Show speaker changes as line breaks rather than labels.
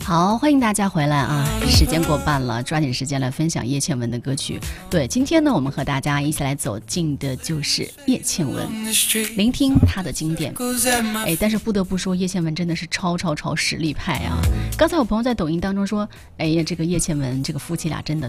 好，欢迎大家回来啊！时间过半了，抓紧时间来分享叶倩文的歌曲。对，今天呢，我们和大家一起来走进的就是叶倩文，聆听她的经典。但是不得不说，叶倩文真的是超实力派啊！刚才有朋友在抖音当中说，哎呀，这个叶倩文这个夫妻俩真的